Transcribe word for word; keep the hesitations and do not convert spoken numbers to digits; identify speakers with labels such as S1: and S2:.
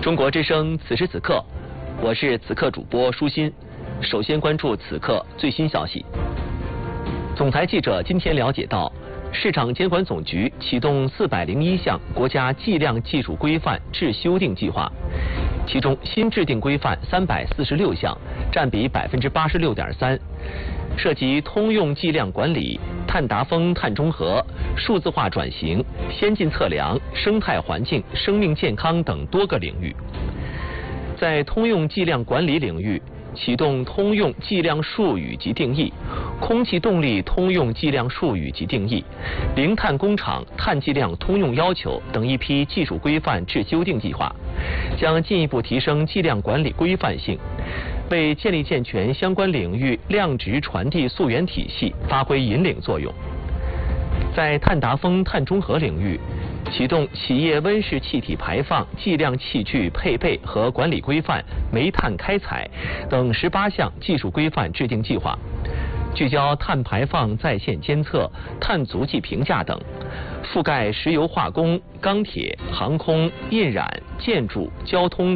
S1: 中国之声，此时此刻，我是此刻主播舒心。首先关注此刻最新消息。总台记者今天了解到，市场监管总局启动四百零一项国家计量技术规范制修订计划，其中新制定规范三百四十六项，占比百分之八十六点三，涉及通用计量管理、碳达峰、碳中和、数字化转型、先进测量、生态环境、生命健康等多个领域。在通用计量管理领域，启动通用计量术语及定义、空气动力通用计量术语及定义、零碳工厂碳计量通用要求等一批技术规范制修订计划，将进一步提升计量管理规范性，为建立健全相关领域量值传递溯源体系发挥引领作用。在碳达峰、碳中和领域，启动企业温室气体排放计量器具配备和管理规范、煤炭开采等十八项技术规范制定计划，聚焦碳排放在线监测、碳足迹评价等，覆盖石油化工、钢铁、航空、印染、建筑、交通、